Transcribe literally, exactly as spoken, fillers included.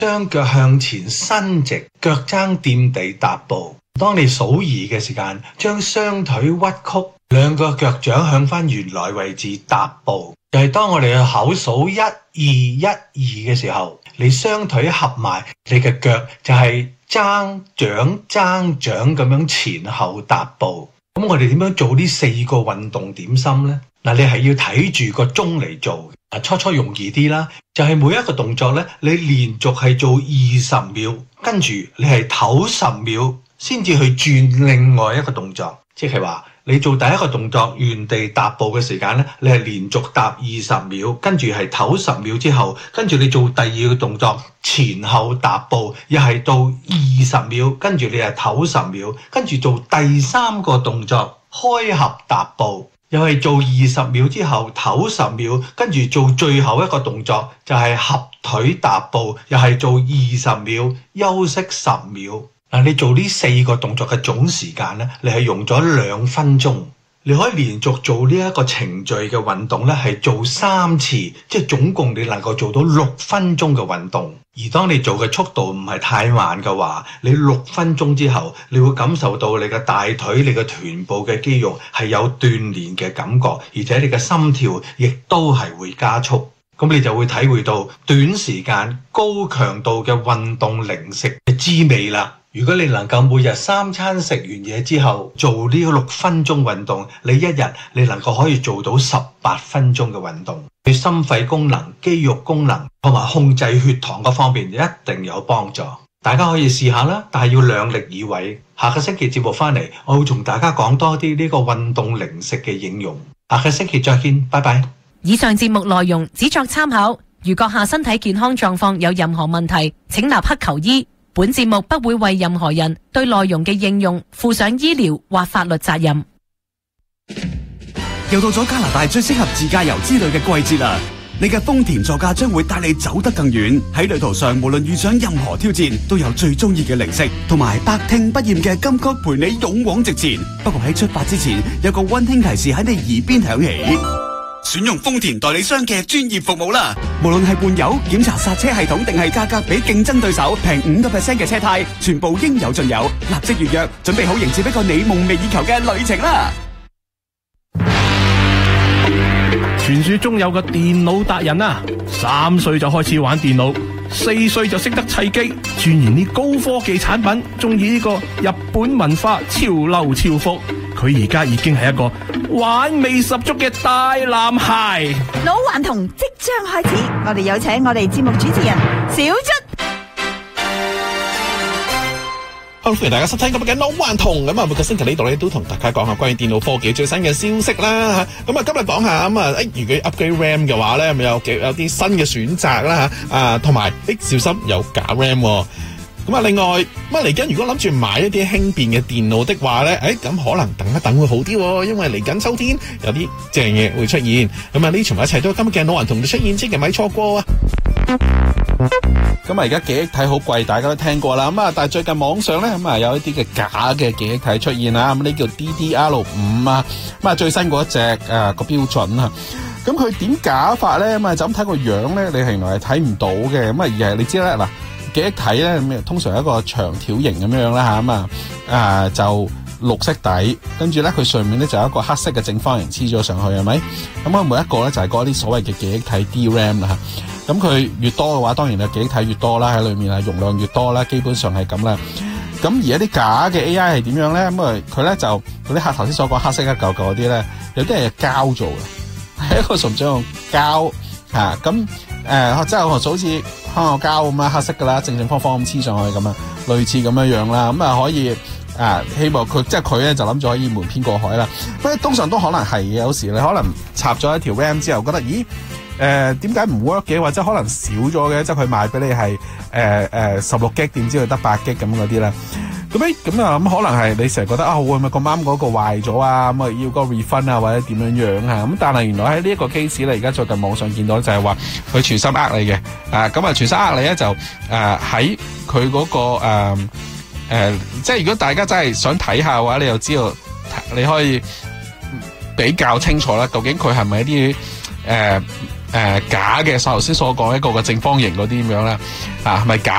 雙腳向前伸直，腳踭掂地踏步。當你數二嘅時間，將雙腿屈曲，兩個腳掌向翻原來位置踏步。就係當我哋去口數一二一二嘅時候，你雙腿合埋，你嘅腳就係踭掌踭掌咁樣前後踏步。咁我哋點樣做呢四個運動點心呢？嗱，你係要睇住個鐘嚟做。初初容易啲啦，就係每一個動作呢，你連續係做二十秒，跟住你係唞十秒，先至去轉另外一個動作。即係話你做第一個動作原地踏步嘅時間呢，你係連續踏二十秒，跟住係唞十秒之後，跟住你做第二個動作前後踏步，又係到二十秒，跟住你係唞十秒，跟住做第三個動作開合踏步，又係做二十秒之後唞十秒，跟住做最後一個動作就係合腿踏步，又係做二十秒休息十秒。嗱，你做呢四個動作嘅總時間咧，你係用咗兩分鐘。你可以連續做呢一個程序嘅運動咧，係做三次，即係總共你能夠做到六分鐘嘅運動。而當你做嘅速度唔係太慢嘅話，你六分鐘之後，你會感受到你嘅大腿、你嘅臀部嘅肌肉係有鍛鍊嘅感覺，而且你嘅心跳亦都係會加速。咁你就會體會到短時間高強度嘅運動零食嘅滋味啦。如果你能夠每日三餐食完嘢之後做呢個六分鐘運動，你一日你能夠可以做到十八分鐘嘅運動，對心肺功能、肌肉功能同埋控制血糖嗰方面一定有幫助。大家可以試下啦，但係要量力而為。下個星期節目翻嚟，我會同大家講多啲呢個運動零食嘅應用。下個星期再見，拜拜。 以上節目內容只作參考，如閣下身體健康狀況有任何問題，請立刻求醫。本節目不會為任何人對內容嘅應用負上醫療或法律責任。 又到咗加拿大最適合自駕遊之旅嘅季節啦！你嘅豐田座駕將會帶你走得更遠。喺旅途上，無論遇上任何挑戰，都有最中意嘅零食同埋百聽不厭嘅金曲陪你勇往直前。不過喺出發之前，有個溫馨提示喺你耳邊響起。選用豐田代理商嘅專業服務啦，無論係換油、檢查剎車系統定係價格比競爭對手平五個 percent 嘅車胎，全部應有盡有。立即預約，準備好迎接一個你夢寐以求嘅旅程啦！ 傳說中有個電腦達人啊，三歲就開始玩電腦，四歲就識得砌機，鑽研啲高科技產品，中意呢個日本文化潮流潮服。佢而家已經係一個玩味十足嘅大男孩。 老頑童即將開始，我哋有請我哋節目主持人小卒。 好，歡迎大家收聽今日嘅老頑童。咁啊，每個星期呢度咧都同大家講下關於電腦科技最新嘅消息啦。咁啊，今日講下咁啊，誒，如果 upgrade RAM 嘅話咧，咪有幾有啲新嘅選擇啦吓。啊，同埋誒，小心有假 RAM。咁啊，另外咁啊，嚟緊如果諗住買一啲輕便嘅電腦的話咧，誒，咁可能等一等會好啲，因為嚟緊秋天有啲正嘢會出現。咁啊，呢全部一齊都係今日嘅老頑童出現，千祈咪錯過啊！咁啊，而家記憶體好貴，大家都聽過啦。咁啊，但係最近網上咧咁啊，有一啲嘅假嘅記憶體出現啦。咁呢叫 D D R 五啊。咁啊，最新嗰一隻誒個標準啊。咁佢點假法咧？咁啊，就咁睇個樣咧，你係原來係睇唔到嘅。咁啊，而係你知啦嗱。記憶體咧咁通常一個長條形咁樣啦嚇，咁啊啊就綠色底，跟住咧佢上面咧就有一個黑色嘅正方形黐咗上去，係咪？咁啊每一個咧就係嗰啲所謂嘅記憶體 D RAM 啦嚇。咁佢越多嘅話，當然係記憶體越多啦，喺裏面啊容量越多啦，基本上係咁啦。咁而一啲假嘅 A I 係點樣咧？咁啊佢咧就嗰啲黑頭先所講黑色一嚿嚿嗰啲咧，有啲係膠做嘅，係一個純粹用膠嚇咁。誒、呃，即係好似香口膠咁樣黑色噶啦，正正方方咁黐上去咁啊，類似咁樣樣啦，咁啊可以啊，希望佢即係佢咧就諗住可以瞞天過海啦。不過通常都可能係嘅，有時你可能插咗一條 RAM 之後，覺得咦誒點解唔 work 嘅，或者可能少咗嘅，即係佢賣俾你係誒誒十六 G， 點知佢得八 G 咁嗰啲咧。咁咧咁啊咁可能係你成日覺得啊，會唔會咁啱嗰個壞咗啊？咁啊要個 refund 啊，或者點樣樣啊？咁但係原來喺呢一個 case 咧，而家最近網上見到就係話佢全心呃你嘅啊！咁啊全心呃你咧就誒喺佢嗰個誒、呃呃、即係如果大家真係想睇下嘅話，你又知道你可以比較清楚啦，究竟佢係咪一啲誒誒假嘅？頭先所講一個嘅正方形嗰啲咁樣咧啊，係咪假？